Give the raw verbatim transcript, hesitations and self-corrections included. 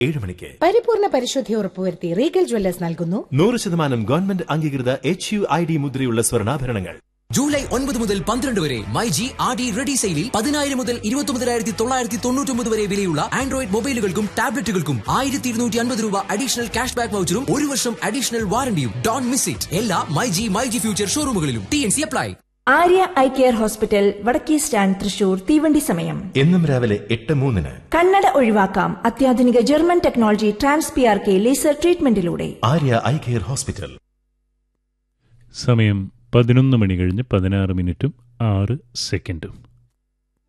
ഏഴ് മണിക്ക്. പരിപൂർണ പരിശുദ്ധി ഉറപ്പുവരുത്തി റീഗൽ ജ്വല്ലേഴ്സ് നൽകുന്നു നൂറ് ശതമാനം ഗവൺമെന്റ് അംഗീകൃത എച്ച് യു ഐ ഡി മുദ്രയുള്ള സ്വർണ്ണാഭരണങ്ങൾ. ജൂലൈ ഒൻപത് മുതൽ പന്ത്രണ്ട് വരെ my G R D ready സെയിലിൽ പതിനായിരം മുതൽ ഇരുപത്തി ഒമ്പതിനായിരത്തി തൊള്ളായിരത്തി തൊണ്ണൂറ്റി ഒമ്പത് വരെ വിലയുള്ള ആൻഡ്രോയിഡ് മൊബൈലുകൾക്കും ടാബ്ലറ്റുകൾക്കും ആയിരത്തി ഇരുന്നൂറ്റി അൻപത് രൂപ അഡീഷണൽ ക്യാഷ് ബാക്ക് വൗച്ചറും ഒരു വർഷം അഡീഷണൽ വാറണ്ടിയും. Don't miss it. എല്ലാ my G my G future ഷോറൂമുകളിലും. T N C apply. Arya eye care hospital, വടക്കേ സ്റ്റാൻഡ്, തൃശൂർ. തീവണ്ടി സമയം എന്നും രാവിലെ എട്ട് മൂന്നിന്. കണ്ണട ഒഴിവാക്കാം അത്യാധുനിക German technology trans P R K laser ട്രീറ്റ്മെന്റിലൂടെ. Arya eye care hospital. സമയം പതിനൊന്ന് മണി കഴിഞ്ഞ് പതിനാറ് മിനിറ്റും ആറ് സെക്കൻഡും.